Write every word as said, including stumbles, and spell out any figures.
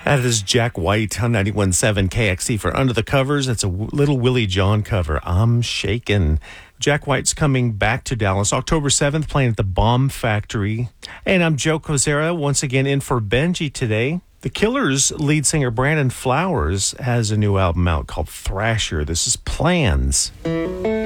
That is Jack White on ninety-one point seven K X E for Under the Covers. It's a w- little Willie John cover. I'm shaking. Jack White's coming back to Dallas October seventh, playing at the Bomb Factory. And I'm Joe Kozera, once again in for Benji today. The Killers lead singer Brandon Flowers has a new album out called Thrasher. This is Plans.